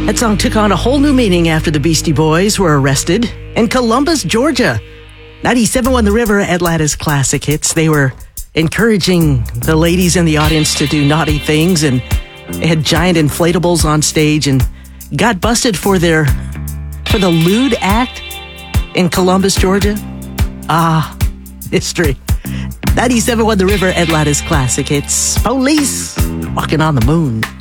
That song took on a whole new meaning after the Beastie Boys were arrested in Columbus, Georgia. 97.1 The River, Atlanta's classic hits. They were encouraging the ladies in the audience to do naughty things, and they had giant inflatables on stage and got busted for the lewd act in Columbus, Georgia. History. 97.1 The River, Atlanta's classic hits. Police, Walking on the Moon.